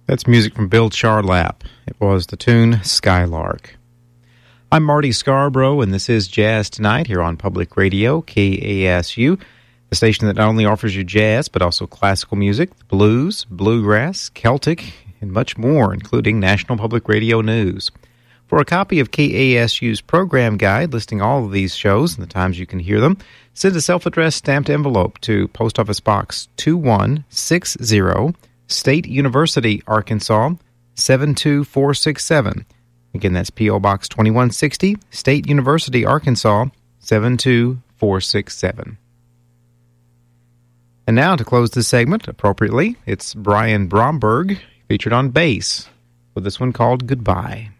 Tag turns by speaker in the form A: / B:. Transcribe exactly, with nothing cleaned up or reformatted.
A: That's music from Bill Charlap. It was the tune Skylark. I'm Marty Scarborough, and this is Jazz Tonight here on Public Radio, K A S U, the station that not only offers you jazz, but also classical music, blues, bluegrass, Celtic, and much more, including National Public Radio News. For a copy of K A S U's program guide listing all of these shows and the times you can hear them, send a self-addressed stamped envelope to Post Office Box two one six zero, State University, Arkansas, seven two four six seven. Again, that's P O. Box twenty-one sixty, State University, Arkansas, seven two four six seven. And now, to close this segment, appropriately, it's Brian Bromberg, featured on bass, with this one called Goodbye.